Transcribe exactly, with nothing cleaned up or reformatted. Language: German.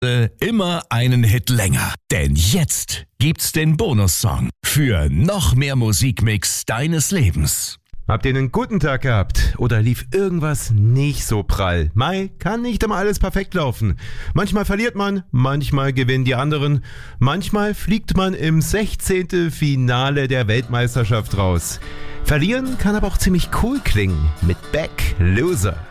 immer einen Hit länger. Denn jetzt gibt's den Bonussong für noch mehr Musikmix deines Lebens. Habt ihr einen guten Tag gehabt oder lief irgendwas nicht so prall? Mai, kann nicht immer alles perfekt laufen. Manchmal verliert man, manchmal gewinnen die anderen, manchmal fliegt man im sechzehnten Finale der Weltmeisterschaft raus. Verlieren kann aber auch ziemlich cool klingen mit Back Loser.